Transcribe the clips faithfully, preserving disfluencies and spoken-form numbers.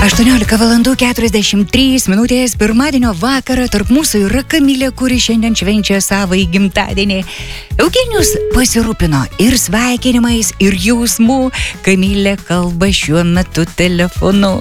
aštuoniolika valandų keturiasdešimt trys minutės pirmadienio vakarą tarp mūsų yra Kamilė, kuri šiandien švenčia savo gimtadienį. Eugenijus pasirūpino ir sveikinimais, ir jausmų. Kamilė kalba šiuo metu telefonu.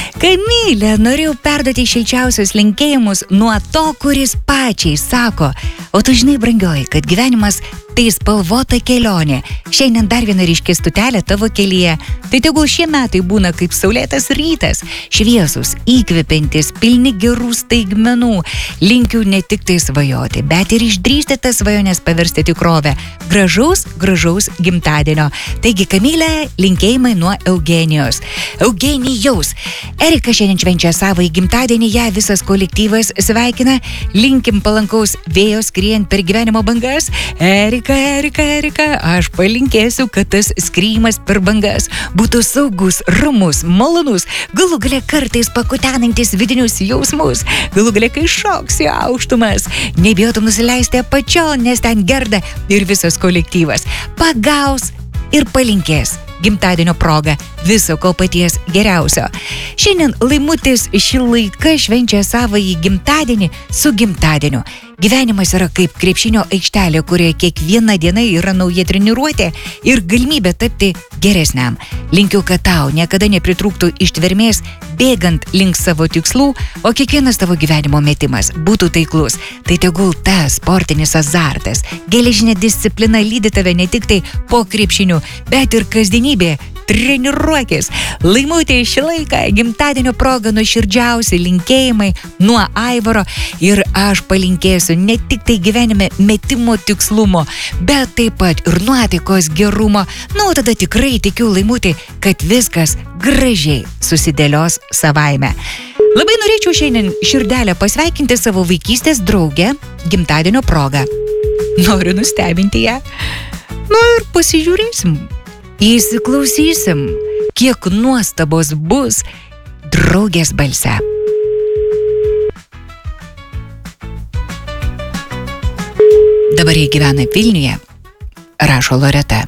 Kamilė, norėjau perduoti šilčiausius linkėjimus nuo to, kuris pačiai sako: o tu žinai, brangioji, kad gyvenimas tai spalvota kelionė. Šiandien dar viena ryški stotelė tavo kelyje. Tai tegul šie metai būna kaip saulėtas rytas, šviesus, įkvepiantis, pilni gerų staigmenų. Linkiu ne tik tai svajoti, bet ir išdrįsti tas svajonės paversti tikrovę. Gražaus, gražaus gimtadienio. Taigi, Kamilė, linkėjimai nuo Eugenijos. Eugenijaus. Erika šiandien švenčia savo gimtadienį, ją visas kolektyvas sveikina. Linkim palankaus vėjo skriejant per gyvenimo bangas. Erika, Erika, Erika, aš palinkėsiu, kad tas skriejimas per bangas būtų saugus, ramus, malonus, galų gale kartais pakutenantis vidinius jausmus, galų gale kai šoksi aukštumas, nebijotum nusileisti apačion, nes ten Gerda ir visas kolektyvas pagaus ir palinkės gimtadienio proga viso ko paties geriausio. Šiandien Laimutis šį laiką švenčia savąjį gimtadienį su gimtadieniu. Gyvenimas yra kaip krepšinio aikštelė, kurioje kiekviena diena yra nauja treniruotė ir galimybė tapti geresniam. Linkiu, kad tau niekada nepritrūktų ištvermės bėgant link savo tikslų, o kiekvienas tavo gyvenimo metimas būtų taiklus. Tai tegul tas sportinis azartas, geležinė disciplina lydi tave ne tik tai po krepšiniu, bet ir kasdienybė. Treniruokis. Laimutė šį laiką gimtadienio proga nuoširdžiausi linkėjimai nuo Aivaro ir aš palinkėsiu ne tik tai gyvenime metimo tikslumo, bet taip pat ir nuotaikos gerumo. Na, o tada tikrai tikiu, Laimutė, kad viskas gražiai susidėlios savaime. Labai norėčiau šiandien širdelę pasveikinti savo vaikystės draugę gimtadienio proga. Noriu nustebinti ją. Nu ir pasižiūrėsim. Įsiklausysim, kiek nuostabos bus draugės balse. Dabar jie gyvena Vilniuje, rašo Loreta.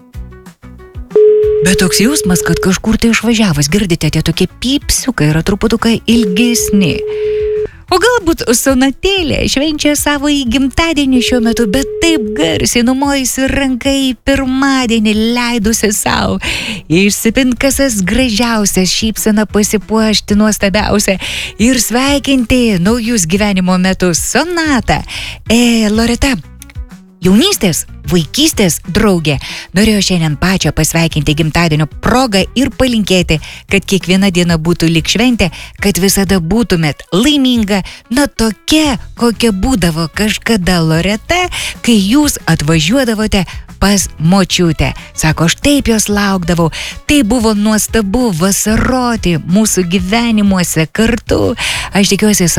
Bet toks jausmas, kad kažkur tai išvažiavus, girdite, tie tokie pypsiukai yra truputukai ilgesni. O galbūt sonatėlė švenčia savo gimtadienį šiuo metu, bet taip garsiai numojusi ranką į pirmadienį, leidusi savo išsipint kasas gražiausias, šypsena pasipuošti nuostabiausia ir sveikinti naujus gyvenimo metus. Sonata. E, Loreta, jaunystės, vaikystės draugė, norėjo šiandien pačią pasveikinti gimtadienio progą ir palinkėti, kad kiekviena diena būtų lyg šventė, kad visada būtumėt laiminga, na tokia, kokia būdavo kažkada Loreta, kai jūs atvažiuodavote pas močiutę. Sako, aš taip jos laukdavau, tai buvo nuostabu vasaroti mūsų gyvenimuose kartu. Aš tikiuosi